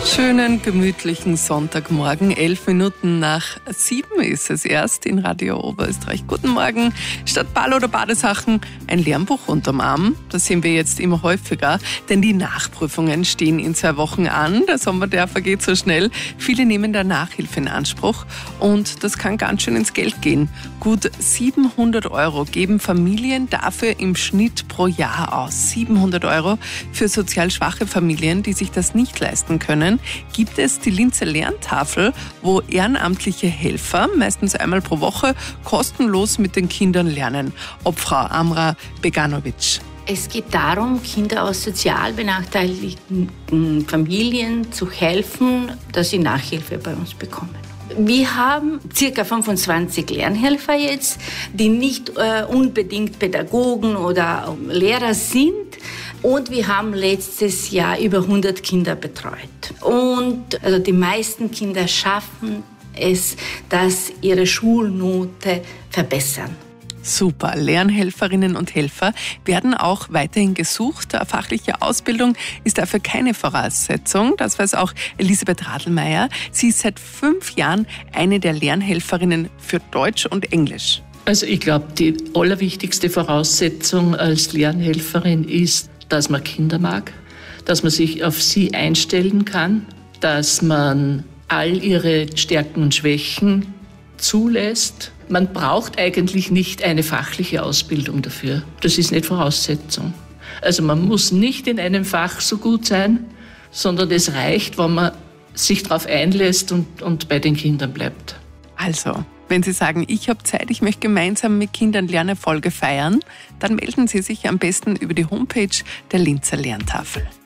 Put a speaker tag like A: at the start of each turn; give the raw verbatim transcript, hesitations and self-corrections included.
A: Schönen, gemütlichen Sonntagmorgen. Elf Minuten nach sieben ist es erst in Radio Oberösterreich. Guten Morgen. Statt Ball oder Badesachen ein Lernbuch unterm Arm. Das sehen wir jetzt immer häufiger, denn die Nachprüfungen stehen in zwei Wochen an. Der Sommer, der vergeht so schnell. Viele nehmen da Nachhilfe in Anspruch und das kann ganz schön ins Geld gehen. Gut siebenhundert Euro geben Familien dafür im Schnitt pro Jahr aus. siebenhundert Euro für sozial schwache Familien, die sich das nicht leisten können, gibt es die Linzer Lerntafel, wo ehrenamtliche Helfer meistens einmal pro Woche kostenlos mit den Kindern lernen. Ob Frau Amra Beganovic.
B: Es geht darum, Kinder aus sozial benachteiligten Familien zu helfen, dass sie Nachhilfe bei uns bekommen. Wir haben ca. fünfundzwanzig Lernhelfer jetzt, die nicht äh, unbedingt Pädagogen oder Lehrer sind. Und wir haben letztes Jahr über hundert Kinder betreut. Und also die meisten Kinder schaffen es, dass ihre Schulnote verbessern.
A: Super. Lernhelferinnen und Helfer werden auch weiterhin gesucht. Eine fachliche Ausbildung ist dafür keine Voraussetzung. Das weiß auch Elisabeth Radlmeier. Sie ist seit fünf Jahren eine der Lernhelferinnen für Deutsch und Englisch.
C: Also ich glaube, die allerwichtigste Voraussetzung als Lernhelferin ist, dass man Kinder mag, dass man sich auf sie einstellen kann, dass man all ihre Stärken und Schwächen zulässt. Man braucht eigentlich nicht eine fachliche Ausbildung dafür. Das ist nicht Voraussetzung. Also man muss nicht in einem Fach so gut sein, sondern es reicht, wenn man sich darauf einlässt und, und bei den Kindern bleibt.
A: Also, wenn Sie sagen, ich habe Zeit, ich möchte gemeinsam mit Kindern Lernerfolge feiern, dann melden Sie sich am besten über die Homepage der Linzer Lerntafel.